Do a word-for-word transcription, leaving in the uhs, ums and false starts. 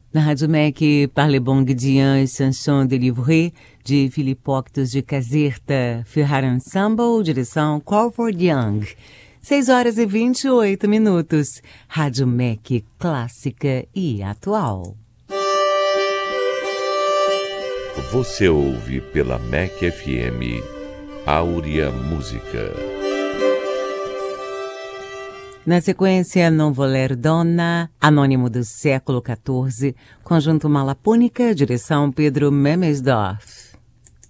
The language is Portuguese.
Na Rádio M E C, Parle bon Guidian e Chanson de Livre, de Philippe Octos de Caserta, Ferrar Ensemble, direção Crawford Young. seis horas e vinte e oito minutos. Rádio M E C, clássica e atual. Você ouve pela M E C F M, Áurea Música. Na sequência, Non Voler Donna, Anônimo do século quatorze, conjunto Malapônica, direção Pedro Memesdorf.